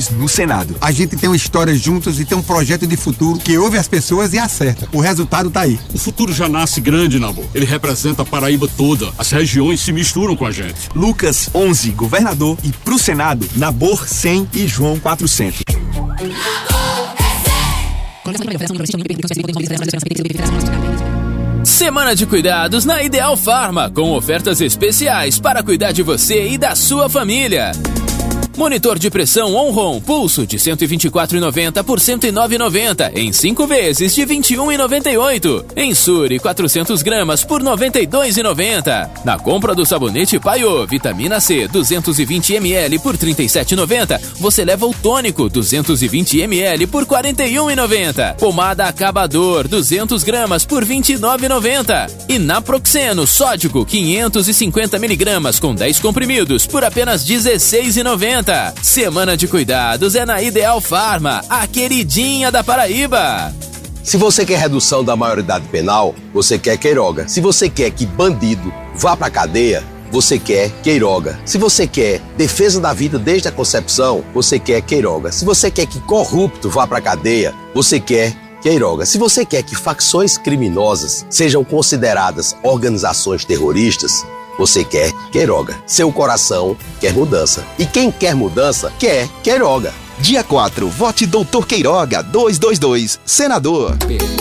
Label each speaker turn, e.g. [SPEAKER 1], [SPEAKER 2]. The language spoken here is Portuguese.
[SPEAKER 1] equipes no Senado. A gente tem uma história juntos e tem um projeto de futuro que ouve as pessoas e acerta. O resultado tá aí.
[SPEAKER 2] O futuro já nasce grande, Nabor. Ele representa a Paraíba toda. As regiões se misturam com a gente.
[SPEAKER 1] Lucas 11, governador, e pro Senado, Nabor 100 e João 400.
[SPEAKER 3] Semana de cuidados na Ideal Farma, com ofertas especiais para cuidar de você e da sua família. Monitor de pressão Onron Pulso de R$ 124,90 por R$ 109,90 em 5 vezes de R$ 21,98. Ensure 400 gramas por R$ 92,90. Na compra do sabonete Paiô Vitamina C 220 ml por R$ 37,90, você leva o tônico 220 ml por R$ 41,90. Pomada Acabador 200 gramas por R$ 29,90. E Naproxeno Sódico 550 miligramas com 10 comprimidos por apenas R$ 16,90. Semana de cuidados é na Ideal Farma, a queridinha da Paraíba.
[SPEAKER 4] Se você quer redução da maioridade penal, você quer Queiroga. Se você quer que bandido vá pra cadeia, você quer Queiroga. Se você quer defesa da vida desde a concepção, você quer Queiroga. Se você quer que corrupto vá pra cadeia, você quer Queiroga. Se você quer que facções criminosas sejam consideradas organizações terroristas, você quer Queiroga. Seu coração quer mudança. E quem quer mudança, quer Queiroga.
[SPEAKER 5] Dia 4, vote Doutor Queiroga 222, senador.